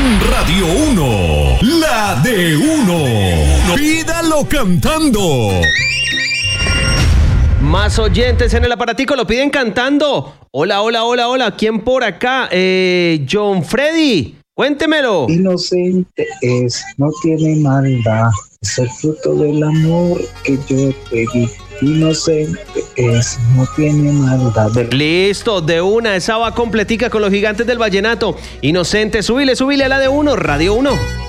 en Radio 1. La de 1. Pídalo cantando. Más oyentes en el aparatico lo piden cantando. Hola, hola, hola, hola. ¿Quién por acá? John Freddy. Cuéntemelo. Inocente es, no tiene maldad, es el fruto del amor que yo te di. Inocente es, no tiene maldad. Listo, de una, esa va completica con los gigantes del vallenato. Inocente, súbile a la de 1, Radio 1.